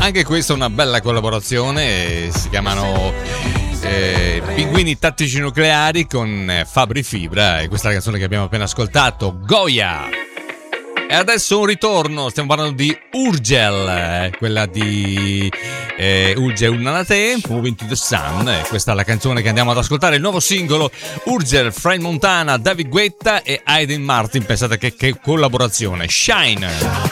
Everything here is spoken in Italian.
Anche questa è una bella collaborazione, si chiamano Pinguini Tattici Nucleari con Fabri Fibra, e questa è la canzone che abbiamo appena ascoltato, Goya. E adesso un ritorno, stiamo parlando di Urgel, quella di Urgel Unanate, Moving to the Sun, questa è la canzone che andiamo ad ascoltare, il nuovo singolo Urgel, Fred Montana, David Guetta e Aiden Martin, pensate che collaborazione, Shine.